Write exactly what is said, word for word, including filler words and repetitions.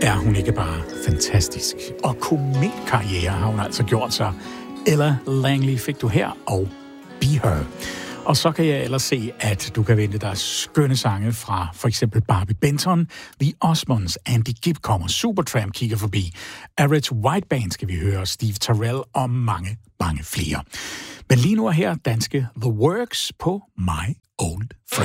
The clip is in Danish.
Er hun ikke bare fantastisk? Og kometkarriere har hun altså gjort sig. Ella Langley fik du her, og Be Her. Og så kan jeg ellers se, at du kan vente dig skønne sange fra for eksempel Barbie Benton, The Osmonds, Andy Gibb kommer, Supertramp kigger forbi, Average White Band skal vi høre, Steve Terrell og mange, mange flere. Men lige nu er her danske The Works på My Old Friend.